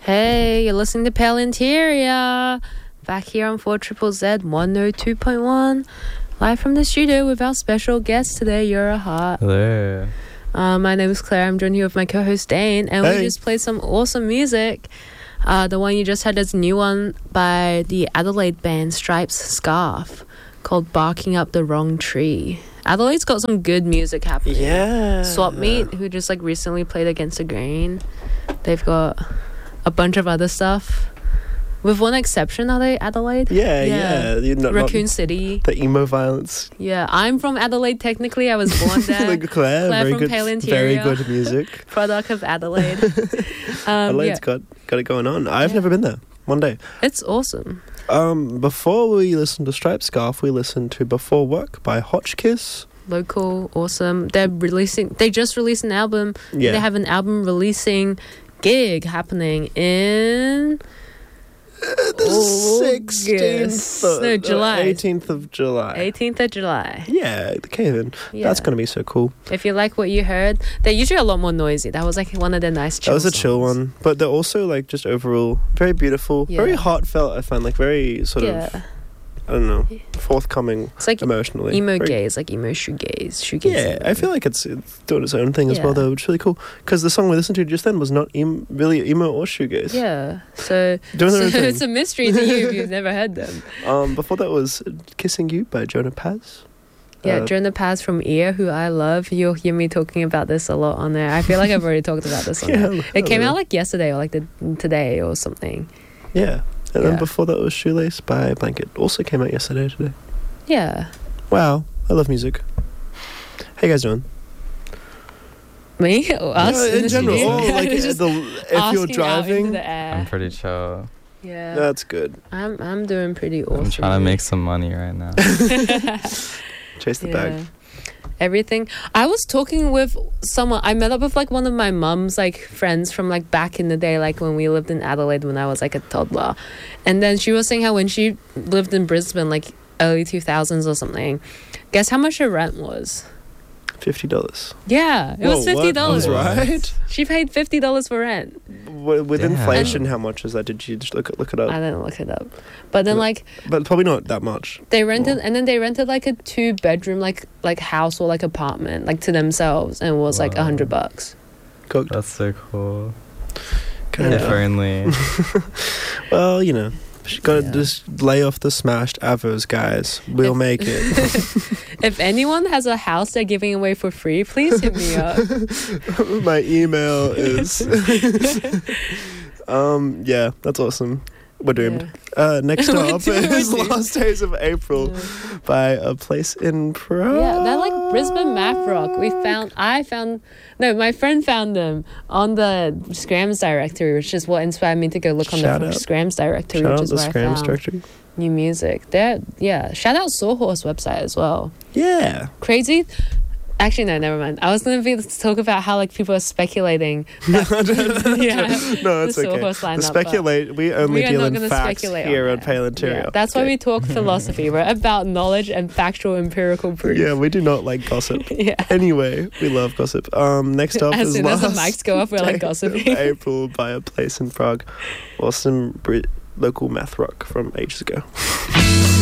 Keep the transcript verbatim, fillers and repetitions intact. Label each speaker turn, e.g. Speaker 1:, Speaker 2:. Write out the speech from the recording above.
Speaker 1: Hey, you're listening to Pale Interior. Back here on four Z Z Z one oh two point one. Live from the studio with our special guest today, You're Hot.
Speaker 2: Hello.
Speaker 1: Uh, my name is Claire. I'm joined here with my co-host Dane. And
Speaker 3: Hey.
Speaker 1: we just played some awesome music. Uh, the one you just had is a new one by the Adelaide band Stripes Scarf called Barking Up the Wrong Tree. Adelaide's got some good music happening.
Speaker 3: Yeah.
Speaker 1: Swap Meet, who just like recently played Against the Grain. They've got a bunch of other stuff. With one exception, are they Adelaide?
Speaker 3: Yeah, yeah. You're not,
Speaker 1: Raccoon
Speaker 3: not
Speaker 1: City.
Speaker 3: the emo violence.
Speaker 1: Yeah, I'm from Adelaide technically. I was born there.
Speaker 3: Like Claire,
Speaker 1: Claire
Speaker 3: very
Speaker 1: from
Speaker 3: good,
Speaker 1: Pale
Speaker 3: very
Speaker 1: Interior.
Speaker 3: good music.
Speaker 1: Product of Adelaide. um,
Speaker 3: Adelaide's
Speaker 1: yeah.
Speaker 3: got got it going on. I've
Speaker 1: Yeah.
Speaker 3: never been there. One day.
Speaker 1: It's awesome.
Speaker 3: Um, before we listened to Striped Scarf, we listened to Before Work by Hotchkiss.
Speaker 1: Local, awesome. They're releasing, they just released an album.
Speaker 3: Yeah.
Speaker 1: They have an album releasing gig happening in
Speaker 3: the
Speaker 1: August.
Speaker 3: sixteenth.
Speaker 1: No, July.
Speaker 3: eighteenth of July.
Speaker 1: eighteenth of July.
Speaker 3: Yeah, the Cave-In.
Speaker 1: Yeah.
Speaker 3: That's going to be so cool.
Speaker 1: If you like what you heard, they're usually a lot more noisy. That was like one of the nice chill
Speaker 3: That was a chill
Speaker 1: songs.
Speaker 3: one. But they're also, like, just overall very beautiful.
Speaker 1: Yeah.
Speaker 3: Very heartfelt, I find. Like, very sort
Speaker 1: Yeah.
Speaker 3: of, I don't know, forthcoming
Speaker 1: It's like
Speaker 3: emotionally.
Speaker 1: emo
Speaker 3: Very-
Speaker 1: gaze, like emo shoegaze. shoegaze
Speaker 3: Yeah, I feel like it's, it's doing its own thing as
Speaker 1: Yeah.
Speaker 3: well, though, which is really cool. Because the song we listened to just then was not em- really emo or shoegaze.
Speaker 1: Yeah, so,
Speaker 3: Doing
Speaker 1: so
Speaker 3: their own thing.
Speaker 1: it's a mystery to you if you've never heard them.
Speaker 3: Um, before that was Kissing You by Jonah Paz.
Speaker 1: Yeah,
Speaker 3: Uh,
Speaker 1: Jonah Paz from Ear, who I love. You'll hear me talking about this a lot on there. I feel like I've already talked about this on
Speaker 3: Yeah,
Speaker 1: there.
Speaker 3: I
Speaker 1: It came
Speaker 3: know.
Speaker 1: out like yesterday or like the today or something.
Speaker 3: Yeah. And
Speaker 1: Yeah.
Speaker 3: then before that was Shoelace by Blanket. Also came out yesterday today.
Speaker 1: Yeah.
Speaker 3: Wow. I love music. How you guys doing?
Speaker 1: Me? Or us?
Speaker 3: No,
Speaker 1: in
Speaker 3: in
Speaker 1: the
Speaker 3: general.
Speaker 1: studio?
Speaker 3: Oh, like,
Speaker 1: I was just
Speaker 3: the, if
Speaker 1: asking
Speaker 3: you're
Speaker 1: out into
Speaker 3: driving,
Speaker 1: the air.
Speaker 2: I'm pretty chill.
Speaker 1: Yeah.
Speaker 3: that's good.
Speaker 1: I'm I'm doing pretty awesome.
Speaker 2: I'm trying to make some money right now.
Speaker 3: Chase the
Speaker 1: Yeah.
Speaker 3: bag.
Speaker 1: Everything. I was talking with someone. I met up with like one of my mum's like friends from like back in the day, like when we lived in Adelaide when I was like a toddler. And then she was saying how when she lived in Brisbane, like early two thousands or something, guess how much her rent was?
Speaker 3: fifty dollars.
Speaker 1: Yeah, it was
Speaker 3: Whoa,
Speaker 1: fifty
Speaker 3: what? I was
Speaker 1: dollars.
Speaker 3: right.
Speaker 1: She paid fifty dollars for rent.
Speaker 3: W- With
Speaker 2: Damn.
Speaker 3: inflation, how much is that? Did you just look it, look it up?
Speaker 1: I didn't look it up, but then
Speaker 3: Yeah.
Speaker 1: like
Speaker 3: But probably not that much.
Speaker 1: they rented,
Speaker 3: Well.
Speaker 1: and then they rented like a two bedroom like like house or like apartment like to themselves, and it was like a
Speaker 2: Wow.
Speaker 1: hundred bucks.
Speaker 3: Cooked.
Speaker 2: That's so cool.
Speaker 3: Kinda.
Speaker 2: If only.
Speaker 3: Well, you know, gotta
Speaker 1: Yeah.
Speaker 3: just lay off the smashed avos, guys. We'll
Speaker 1: If-
Speaker 3: make it.
Speaker 1: If anyone has a house they're giving away for free, please hit me up.
Speaker 3: My email is. um. Yeah, that's awesome. We're doomed. Uh, next
Speaker 1: We're
Speaker 3: up
Speaker 1: doomed,
Speaker 3: is
Speaker 1: we're doomed.
Speaker 3: Last Days of April
Speaker 1: Yeah.
Speaker 3: by A Place in Prague.
Speaker 1: Yeah, they're like Brisbane math rock. We found, I found, no, my friend found them on the Scrams directory, which is what inspired me to go look on
Speaker 3: Shout
Speaker 1: the
Speaker 3: out.
Speaker 1: Scrams directory,
Speaker 3: Shout
Speaker 1: which
Speaker 3: out
Speaker 1: is
Speaker 3: the
Speaker 1: where I
Speaker 3: Scrams
Speaker 1: found
Speaker 3: directory.
Speaker 1: new music. They're, yeah, shout out Sawhorse website as well.
Speaker 3: Yeah.
Speaker 1: Crazy. Actually, no, never mind. I was going to be talk about how like people are speculating. That, yeah,
Speaker 3: No, it's
Speaker 1: the
Speaker 3: okay.
Speaker 1: Sawhorse lineup,
Speaker 3: The speculate. We only
Speaker 1: we are
Speaker 3: deal
Speaker 1: not
Speaker 3: in
Speaker 1: gonna
Speaker 3: facts
Speaker 1: speculate
Speaker 3: here
Speaker 1: on
Speaker 3: on Pale Interior.
Speaker 1: Yeah, that's why
Speaker 3: Okay.
Speaker 1: we talk philosophy. We're about knowledge and factual empirical proof.
Speaker 3: Yeah, we do not like gossip.
Speaker 1: Yeah.
Speaker 3: Anyway, we love gossip. Um, next up
Speaker 1: As
Speaker 3: is
Speaker 1: soon as the
Speaker 3: Last
Speaker 1: mics go off, we're like
Speaker 3: Days of
Speaker 1: gossiping.
Speaker 3: April by A Place in Prague, or some Brit local math rock from ages ago.